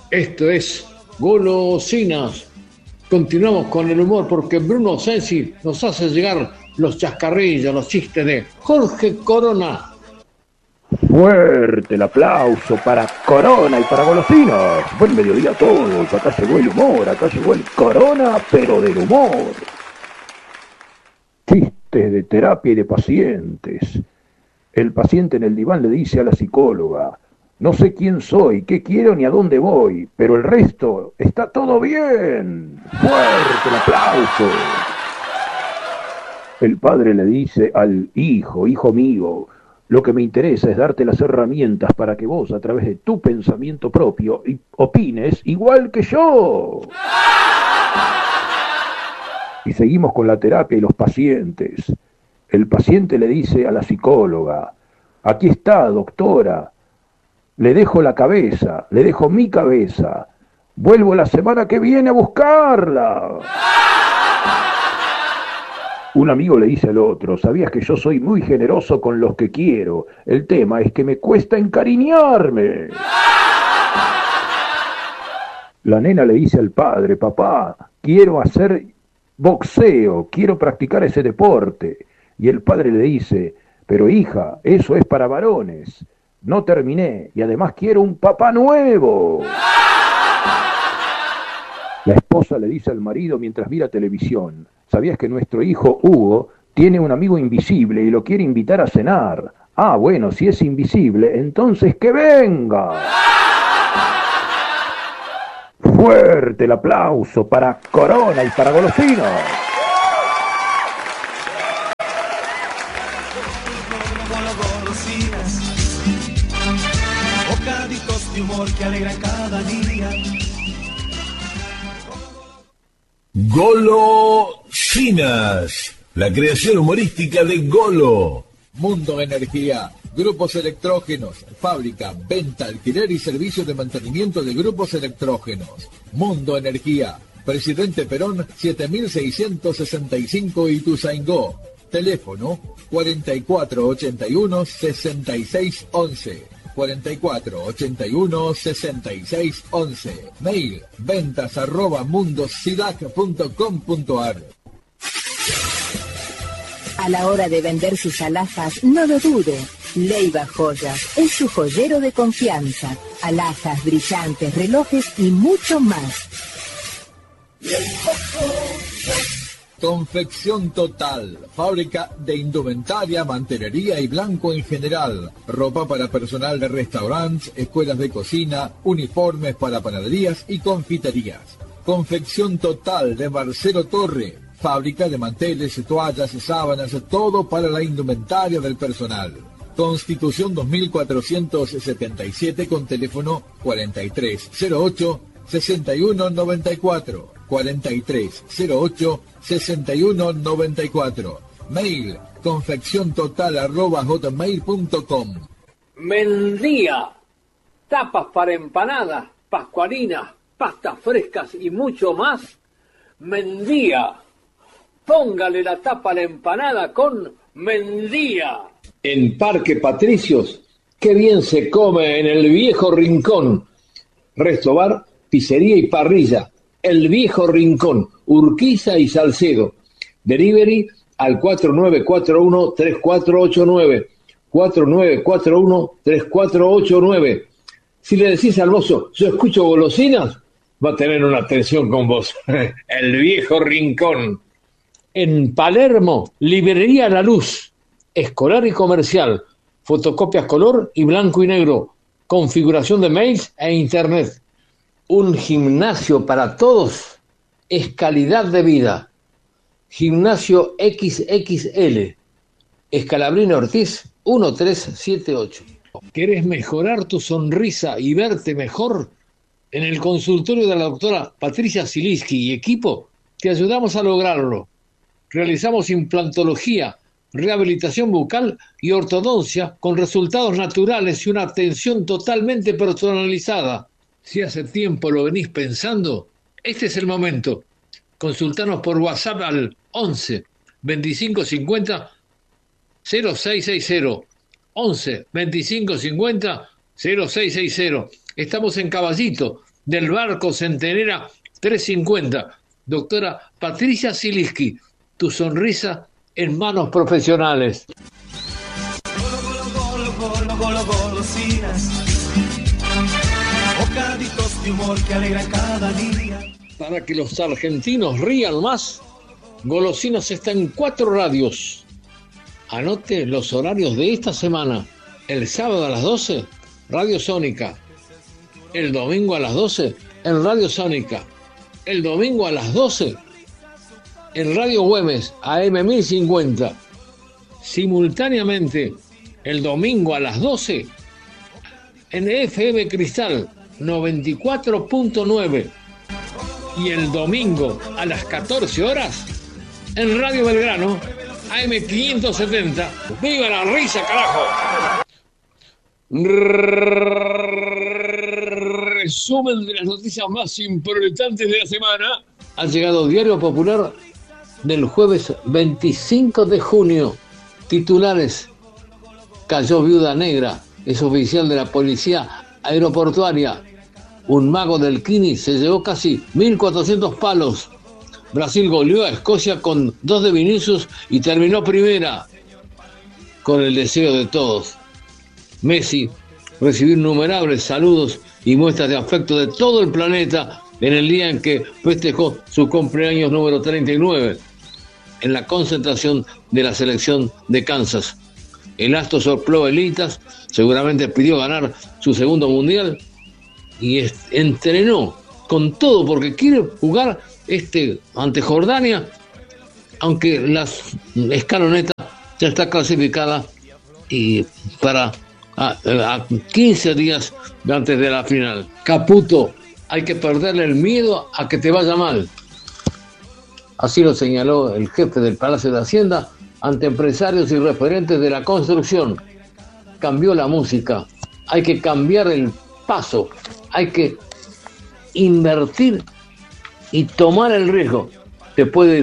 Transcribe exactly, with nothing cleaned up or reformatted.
Esto es Golosinas. Continuamos con el humor porque Bruno Sensi nos hace llegar los chascarrillos, los chistes de Jorge Corona. Fuerte el aplauso para Corona y para Golosinas. Buen mediodía a todos. Acá llegó el humor, acá llegó el Corona, pero del humor. Chistes de terapia y de pacientes. El paciente en el diván le dice a la psicóloga: no sé quién soy, qué quiero ni a dónde voy, pero el resto está todo bien. Fuerte el aplauso. El padre le dice al hijo: hijo mío, lo que me interesa es darte las herramientas para que vos, a través de tu pensamiento propio, opines igual que yo. Y seguimos con la terapia y los pacientes. El paciente le dice a la psicóloga: aquí está, doctora. Le dejo la cabeza, le dejo mi cabeza. Vuelvo la semana que viene a buscarla. Un amigo le dice al otro: ¿sabías que yo soy muy generoso con los que quiero? El tema es que me cuesta encariñarme. La nena le dice al padre: papá, quiero hacer boxeo, quiero practicar ese deporte. Y el padre le dice: pero hija, eso es para varones. No terminé y además quiero un papá nuevo. La esposa le dice al marido mientras mira televisión: ¿sabías que nuestro hijo Hugo tiene un amigo invisible y lo quiere invitar a cenar? Ah, bueno, si es invisible, entonces que venga. Fuerte el aplauso para Corona y para Golosinas. Que alegra cada día. Golosinas, la creación humorística de Golo. Mundo Energía, grupos electrógenos, fábrica, venta, alquiler y servicio de mantenimiento de grupos electrógenos. Mundo Energía, Presidente Perón siete mil seiscientos sesenta y cinco Ituzaingó. Teléfono cuarenta y cuatro ochenta y uno sesenta y seis once. cuarenta y cuatro ochenta y uno sesenta y seis once. Mail ventas arroba mundosidac punto com punto ar. A la hora de vender sus alhajas, no lo dude. Leiva Joyas es su joyero de confianza. Alhajas, brillantes, relojes y mucho más. Confección Total, fábrica de indumentaria, mantelería y blanco en general, ropa para personal de restaurantes, escuelas de cocina, uniformes para panaderías y confiterías. Confección Total de Marcelo Torre, fábrica de manteles, toallas, sábanas, todo para la indumentaria del personal. Constitución dos mil cuatrocientos setenta y siete con teléfono cuarenta y tres cero ocho sesenta y uno noventa y cuatro. cuarenta y tres cero ocho sesenta y uno noventa y cuatro. Mail confecciontotal arroba hotmail punto com. Mendía, tapas para empanadas, pascualinas, pastas frescas y mucho más. Mendía, póngale la tapa a la empanada con Mendía. En Parque Patricios, qué bien se come en el Viejo Rincón. Resto bar, pizzería y parrilla. El Viejo Rincón, Urquiza y Salcedo. Delivery al cuatro nueve cuatro uno tres cuatro ocho nueve. cuatro nueve cuatro uno tres cuatro ocho nueve. Si le decís al mozo: yo escucho golosinas, va a tener una atención con vos. El Viejo Rincón. En Palermo, Librería La Luz, escolar y comercial, fotocopias color y blanco y negro, configuración de mails e internet. Un gimnasio para todos es calidad de vida. Gimnasio equis equis ele, Escalabrino Ortiz uno tres siete ocho. ¿Querés mejorar tu sonrisa y verte mejor? En el consultorio de la doctora Patricia Ziliski y equipo te ayudamos a lograrlo. Realizamos implantología, rehabilitación bucal y ortodoncia con resultados naturales y una atención totalmente personalizada. Si hace tiempo lo venís pensando, este es el momento. Consultanos por WhatsApp al once veinticinco cincuenta cero seis sesenta. once veinticinco cincuenta cero seis sesenta. Estamos en Caballito, del Barco Centenera trescientos cincuenta. Doctora Patricia Ziliski, tu sonrisa en manos profesionales. Golo, golo, golo, golo, golo, golosinas. Bocaditos de humor que alegran cada día. Para que los argentinos rían más, Golosinas está en cuatro radios. Anote los horarios de esta semana. El sábado a las doce, Radio Sónica. El domingo a las doce, en Radio Sónica. El domingo a las doce, en Radio Güemes, A M mil cincuenta. Simultáneamente, el domingo a las doce, en F M Cristal noventa y cuatro punto nueve. Y el domingo a las catorce horas, en Radio Belgrano, A M quinientos setenta. ¡Viva la risa, carajo! Resumen de las noticias más importantes de la semana. Ha llegado Diario Popular del jueves veinticinco de junio. Titulares: cayó viuda negra, es oficial de la policía aeroportuaria. Un mago del Kini se llevó casi mil cuatrocientos palos. Brasil goleó a Escocia con dos de Vinicius y terminó primera. Con el deseo de todos. Messi recibió innumerables saludos y muestras de afecto de todo el planeta en el día en que festejó su cumpleaños número treinta y nueve, en la concentración de la selección de Kansas. El astro sopló velitas, seguramente pidió ganar su segundo mundial y entrenó con todo porque quiere jugar este ante Jordania, aunque la escaloneta ya está clasificada y para a, a quince días antes de la final. Caputo, hay que perderle el miedo a que te vaya mal. Así lo señaló el jefe del Palacio de Hacienda ante empresarios y referentes de la construcción. Cambió la música, hay que cambiar el paso, hay que invertir y tomar el riesgo. Te puede